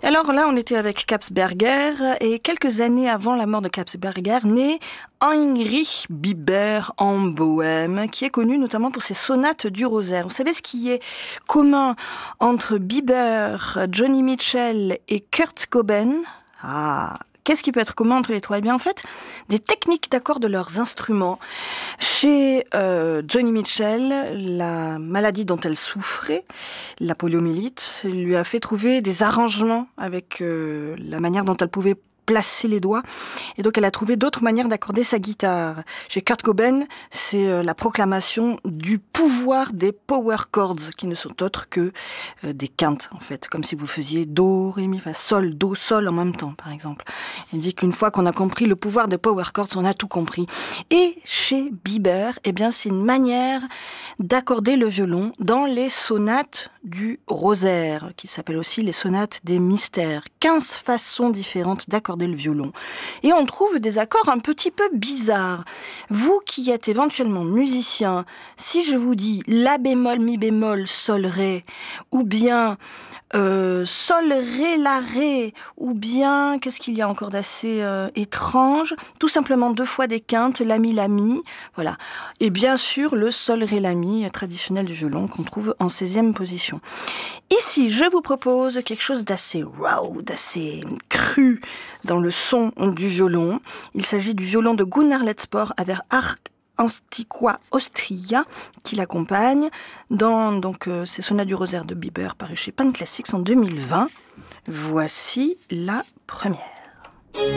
Alors là, on était avec Kapsberger et quelques années avant la mort de Kapsberger, naît Heinrich Biber en Bohème, qui est connu notamment pour ses sonates du rosaire. Vous savez ce qui est commun entre Biber, Johnny Mitchell et Kurt Cobain? Qu'est-ce qui peut être commun entre les trois? Eh bien, en fait, des techniques d'accord de leurs instruments. Chez Johnny Mitchell, la maladie dont elle souffrait, la poliomyélite, lui a fait trouver des arrangements avec la manière dont elle pouvait placer les doigts. Et donc, elle a trouvé d'autres manières d'accorder sa guitare. Chez Kurt Cobain, c'est la proclamation du pouvoir des power chords, qui ne sont autres que des quintes, en fait. Comme si vous faisiez do, ré, mi, fa, sol, do, sol en même temps, par exemple. Il dit qu'une fois qu'on a compris le pouvoir des power chords, on a tout compris. Et chez Biber, eh bien, c'est une manière d'accorder le violon dans les sonates du rosaire, qui s'appellent aussi les sonates des mystères. 15 façons différentes d'accorder le violon. Et on trouve des accords un petit peu bizarres. Vous qui êtes éventuellement musicien, si je vous dis la bémol, mi bémol, sol, ré, ou bien sol, ré, la, ré, ou bien, qu'est-ce qu'il y a encore d'assez étrange? Tout simplement 2 fois des quintes, la, mi, voilà. Et bien sûr, le sol, ré, la, mi, traditionnel du violon, qu'on trouve en 16e position. Ici, je vous propose quelque chose d'assez raw, d'assez cru dans le son du violon. Il s'agit du violon de Gunnar Letzpohr avec Antiqua Austria qui l'accompagne dans ces sonates du rosaire de Biber paru chez Pan Classics en 2020. Voici la première.